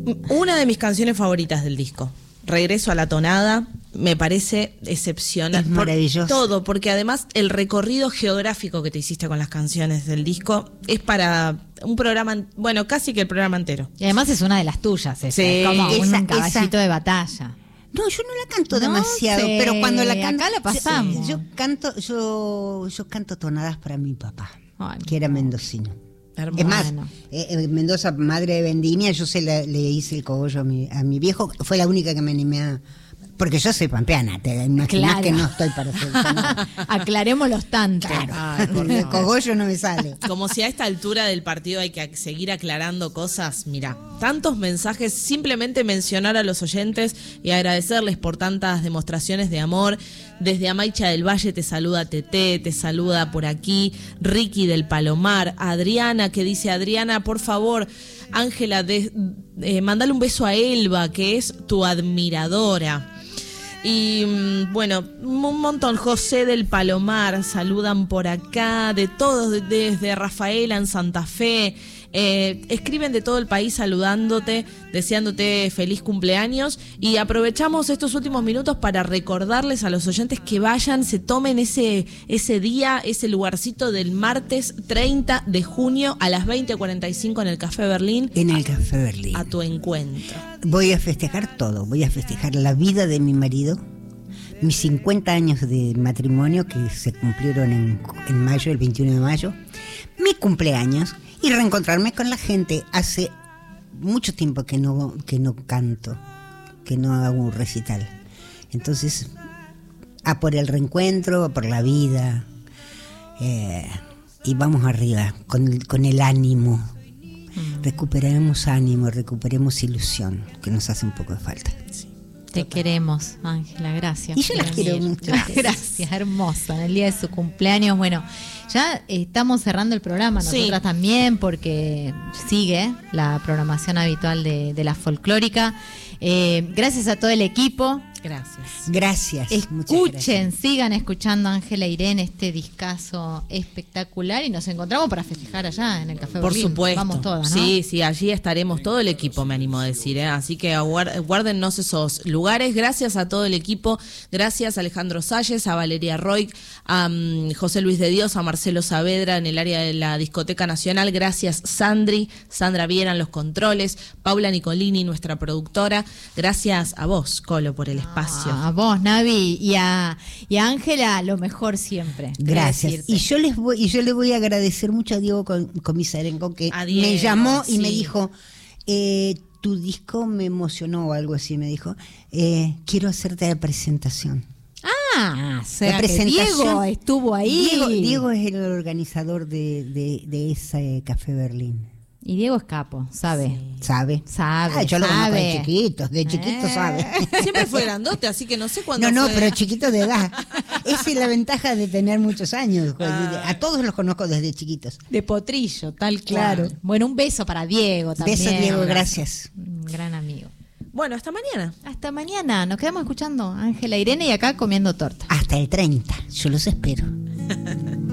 Una de mis canciones favoritas del disco. Regreso a la tonada, me parece excepcional. Es maravilloso. Todo, porque además el recorrido geográfico que te hiciste con las canciones del disco es para un programa, bueno, casi que el programa entero. Y además es una de las tuyas, esa. Sí. Es como Esa- un caballito de batalla. No, yo no la canto No demasiado, sé, pero cuando la canto, acá la pasamos. Yo canto tonadas para mi papá, Ay, que era mendocino. Hermoso. Es más, Bueno. Mendoza, madre de Vendimia, yo le hice el cogollo a mi viejo. Fue la única que me animé a... Porque yo soy pampeana, te imaginas Claro. que no estoy para hacer tonada. Aclaremos los tantos. Claro, Ay, por el favor. cogollo no me sale. Como si a esta altura del partido hay que seguir aclarando cosas. Mira, tantos mensajes, simplemente mencionar a los oyentes y agradecerles por tantas demostraciones de amor. Desde Amaicha del Valle te saluda Tete, te saluda por aquí Ricky del Palomar, Adriana que dice, Adriana, por favor, Ángela, mandale un beso a Elba, que es tu admiradora. Y bueno, un montón. José del Palomar, saludan por acá, de todos, desde Rafaela en Santa Fe. Escriben de todo el país saludándote, deseándote feliz cumpleaños. Y aprovechamos estos últimos minutos para recordarles a los oyentes que vayan, se tomen ese día, ese lugarcito del martes 30 de junio a las 20:45 en el Café Berlín. En el Café Berlín. A tu encuentro. Voy a festejar todo. Voy a festejar la vida de mi marido, mis 50 años de matrimonio que se cumplieron en mayo, el 21 de mayo, mi cumpleaños y reencontrarme con la gente. Hace mucho tiempo que no canto, que no hago un recital. Entonces, a por el reencuentro, a por la vida, y vamos arriba con el ánimo. Recuperemos ánimo, recuperemos ilusión, que nos hace un poco de falta. Te queremos, Ángela, gracias. Y yo las quiero venir. mucho. Gracias, hermosa. En el día de su cumpleaños, bueno, ya estamos cerrando el programa, nosotras Sí. también, porque sigue la programación habitual de la folclórica. Gracias a todo el equipo. Gracias. Gracias. muchas Escuchen, gracias. sigan escuchando a Ángela Irene, este discazo espectacular, y nos encontramos para festejar allá en el Café Por Berlín. supuesto. Vamos todas, ¿no? Sí, allí estaremos, todo el equipo, me animo a decir, ¿eh? Así que guárdennos esos lugares. Gracias a todo el equipo, gracias a Alejandro Salles, a Valeria Roy, a José Luis de Dios, a Marcelo Saavedra en el área de la Discoteca Nacional. Gracias Sandra Viera en los controles, Paula Nicolini, nuestra productora. Gracias a vos, Colo, por el espacio. A vos, Navi, y a Ángela, lo mejor siempre. Gracias. Decirte. Y yo le voy a agradecer mucho a Diego Comisarenko, que A Diego, me llamó y sí. me dijo, tu disco me emocionó o algo así, me dijo, quiero hacerte la presentación. Ah, o sea La que presentación. Diego estuvo ahí. Diego es el organizador de ese Café Berlín. Y Diego es capo, sabe. ¿Sabe? Sabe, Yo lo conozco sabe. de chiquito, sabe. Siempre fue grandote, así que no sé cuándo No, fue. pero chiquito de edad. Esa es la ventaja de tener muchos años. A todos los conozco desde chiquitos. De potrillo, tal claro. Bueno, un beso para Diego también. Besos, Diego, gracias. Un gran amigo. Bueno, hasta mañana. Hasta mañana. Nos quedamos escuchando a Ángela Irene y acá comiendo torta. Hasta el 30. Yo los espero.